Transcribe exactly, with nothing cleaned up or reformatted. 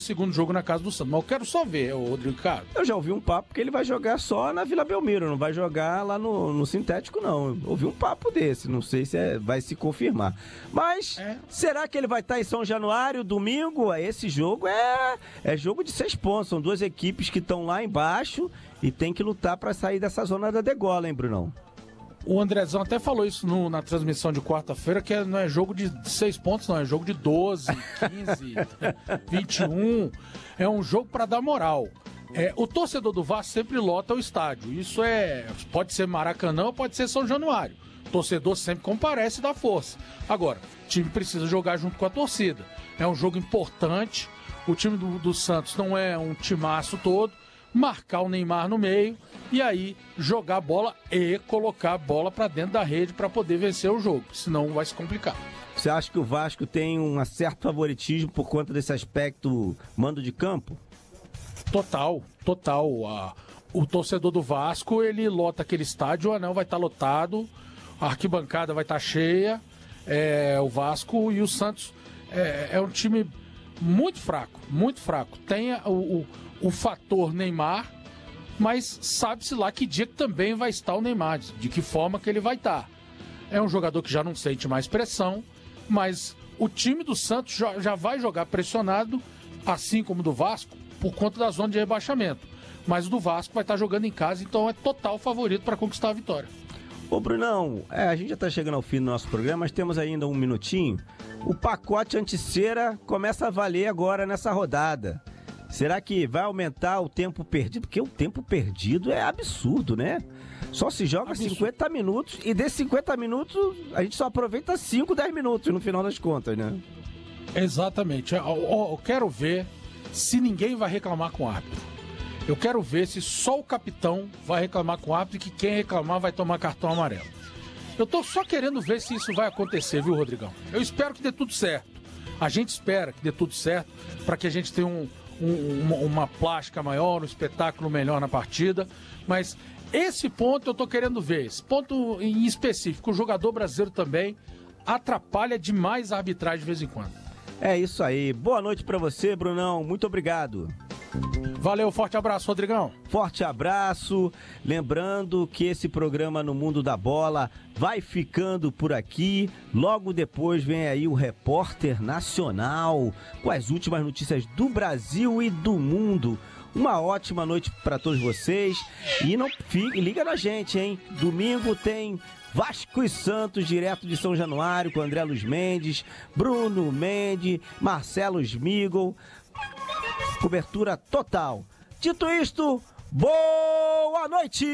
segundo jogo na casa do Santos. Mas eu quero só ver, o Rodrigo Carlos. Eu já ouvi um papo que ele vai jogar só na Vila Belmiro, não vai jogar lá no, no sintético, não. Eu ouvi um papo desse, não sei se é, vai se confirmar. Mas, é. será que ele vai estar em São Januário, domingo? Esse jogo é, é jogo de seis pontos, são duas equipes que estão lá embaixo e tem que lutar para sair dessa zona da degola, hein, Brunão? O Andrezão até falou isso no, na transmissão de quarta-feira, que não é jogo de seis pontos, não, é jogo de doze, quinze, vinte e um. É um jogo para dar moral. É, o torcedor do Vasco sempre lota o estádio. Isso é. Pode ser Maracanã ou pode ser São Januário. O torcedor sempre comparece e dá força. Agora, o time precisa jogar junto com a torcida. É um jogo importante. O time do, do Santos não é um timaço todo. Marcar o Neymar no meio e aí jogar a bola e colocar a bola para dentro da rede para poder vencer o jogo, senão vai se complicar. Você acha que o Vasco tem um certo favoritismo por conta desse aspecto mando de campo? Total, total. A, o torcedor do Vasco, ele lota aquele estádio, o anel vai estar tá lotado, a arquibancada vai estar tá cheia, é, o Vasco e o Santos é, é um time muito fraco, muito fraco. Tem o... o o fator Neymar, mas sabe-se lá que dia que também vai estar o Neymar, de que forma que ele vai estar. É um jogador que já não sente mais pressão, mas o time do Santos já, já vai jogar pressionado, assim como do Vasco, por conta da zona de rebaixamento. Mas o do Vasco vai estar jogando em casa, então é total favorito para conquistar a vitória. Ô Brunão, é, a gente já está chegando ao fim do nosso programa, mas temos ainda um minutinho. O pacote anti-cera começa a valer agora nessa rodada. Será que vai aumentar o tempo perdido? Porque o tempo perdido é absurdo, né? Só se joga absurdo. cinquenta minutos e desses cinquenta minutos a gente só aproveita cinco, dez minutos no final das contas, né? Exatamente. Eu, eu, eu quero ver se ninguém vai reclamar com o árbitro. Eu quero ver se só o capitão vai reclamar com o árbitro e que quem reclamar vai tomar cartão amarelo. Eu tô só querendo ver se isso vai acontecer, viu, Rodrigão? Eu espero que dê tudo certo. A gente espera que dê tudo certo para que a gente tenha um Um, uma, uma plástica maior, um espetáculo melhor na partida, mas esse ponto eu tô querendo ver, esse ponto em específico, o jogador brasileiro também atrapalha demais a arbitragem de vez em quando. É isso aí, boa noite pra você, Brunão, muito obrigado. Valeu, forte abraço, Rodrigão. Forte abraço, lembrando que esse programa No Mundo da Bola vai ficando por aqui, logo depois vem aí o Repórter Nacional com as últimas notícias do Brasil e do mundo. Uma ótima noite para todos vocês e não fique, liga na gente, hein? Domingo tem Vasco e Santos, direto de São Januário, com André Luiz Mendes, Bruno Mendes, Marcelo Smigol. Cobertura total. Dito isto, boa noite!